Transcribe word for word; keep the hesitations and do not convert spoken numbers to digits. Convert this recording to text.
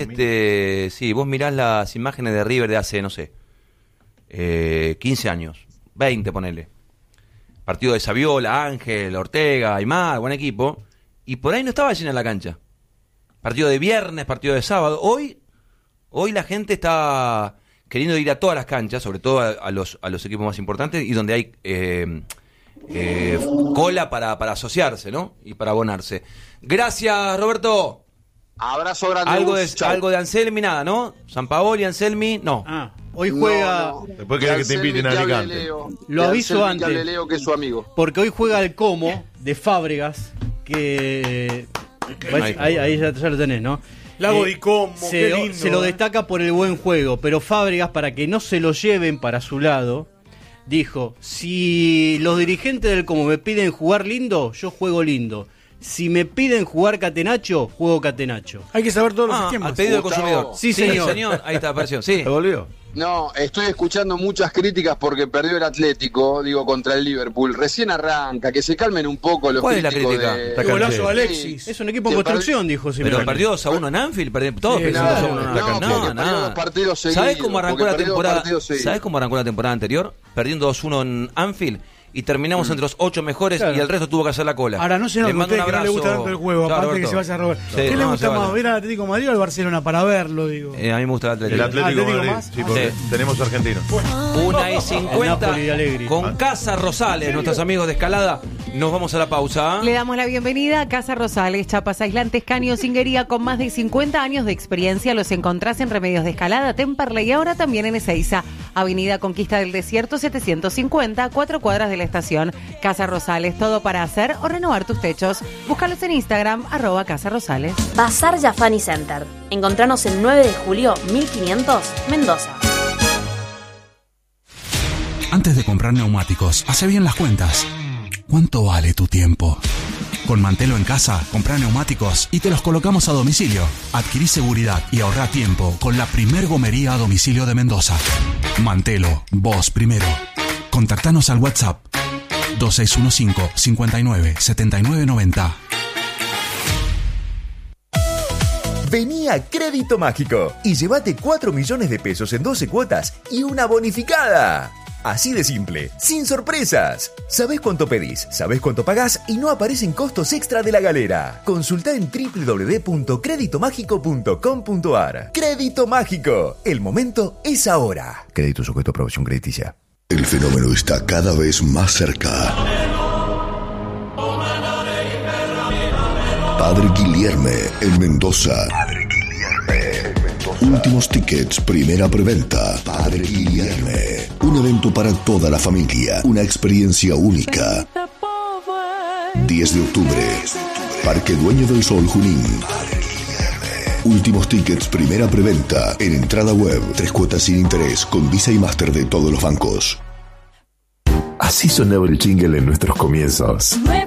Este, sí, vos mirás las imágenes de River de hace, no sé, eh, quince años, veinte, ponele. Partido de Saviola, Ángel, Ortega, Aymar, buen equipo. Y por ahí no estaba llena la cancha. Partido de viernes, partido de sábado. Hoy, hoy la gente está queriendo ir a todas las canchas, sobre todo a, a los a los equipos más importantes y donde hay eh, eh, cola para, para asociarse, ¿no? Y para abonarse. Gracias, Roberto. Abrazo grande. Algo de, Chau. algo de Anselmi, nada, ¿no? Sampaoli, Anselmi, no. Ah, hoy juega... No, no. Después querés que te inviten a Alicante. Lo aviso antes. Que hable Leo, que es su amigo. Porque hoy juega el Como de Fábregas, que... Ahí, ahí, ahí ya, ya lo tenés, ¿no? Lago Eh, di Como, se, qué lo- lindo, se lo eh. destaca por el buen juego, pero Fábregas, para que no se lo lleven para su lado, dijo, si los dirigentes del Como me piden jugar lindo, yo juego lindo. Si me piden jugar catenacho, juego catenacho. Hay que saber todos los Ah, esquemas. al pedido del Gustavo. consumidor. Sí, señor. Ahí está, apareció. Sí. ¿Se volvió? No, estoy escuchando muchas críticas porque perdió el Atlético, digo, contra el Liverpool. Recién arranca, que se calmen un poco los ¿Cuál es la críticos crítica? de... Está Qué golazo cansado. Alexis. Es un equipo en Sí, construcción, dijo Simeone. Pero perdió dos a uno en Anfield, perdió, todos Sí, perdieron claro. dos a uno en No, Anfield. porque No, perdió nada. dos partidos seguidos, ¿Sabés cómo arrancó porque la perdió dos temporada? partidos seguidos. ¿Sabés cómo arrancó la temporada anterior? Perdiendo dos uno en Anfield y terminamos entre los ocho mejores Claro. y el resto tuvo que hacer la cola. Ahora no se Le nota a mando usted un que no le gusta abrazo. tanto el juego, Chao, aparte Roberto. que se vaya a robar. Sí, ¿Qué le no, gusta se más, vale. ver al Atlético de Madrid o al Barcelona para verlo, digo? Eh, a mí me gusta el Atlético. El Atlético, Atlético Madrid. más. Sí, porque Sí. tenemos argentinos. Una y El cincuenta Napoli de Allegri. con Casa Rosales, nuestros amigos de Escalada. Nos vamos a la pausa. Le damos la bienvenida a Casa Rosales, chapas aislantes, caño, cinguería con más de cincuenta años de experiencia. Los encontrás en Remedios de Escalada, Temperley y ahora también en Ezeiza. Avenida Conquista del Desierto setecientos cincuenta, cuatro cuadras de la estación. Casa Rosales, todo para hacer o renovar tus techos. Búscalos en Instagram, arroba Casa Rosales. Bazar Jafani Center. Encontranos el nueve de julio mil quinientos, Mendoza. Antes de comprar neumáticos, hace bien las cuentas. ¿Cuánto vale tu tiempo? Con Mantelo en casa, comprá neumáticos y te los colocamos a domicilio. Adquirí seguridad y ahorrá tiempo con la primer gomería a domicilio de Mendoza. Mantelo, vos primero. Contactanos al WhatsApp dos seis uno cinco, cinco nueve, siete nueve nueve cero. Vení a Crédito Mágico y llévate cuatro millones de pesos en doce cuotas y una bonificada. Así de simple, sin sorpresas. Sabés cuánto pedís, sabés cuánto pagás y no aparecen costos extra de la galera. Consultá en doble u doble u doble u punto crédito mágico punto com punto a r. Crédito Mágico, el momento es ahora. Crédito sujeto a aprobación crediticia. El fenómeno está cada vez más cerca. Padre Guilherme en Mendoza. Padre Guilherme en Mendoza. Últimos tickets, primera preventa. Padre Guilherme. Un evento para toda la familia. Una experiencia única. diez de octubre. Parque Dueño del Sol, Junín. Últimos tickets, primera preventa. En entrada web, tres cuotas sin interés, con Visa y Master de todos los bancos. Así sonaba el jingle en nuestros comienzos.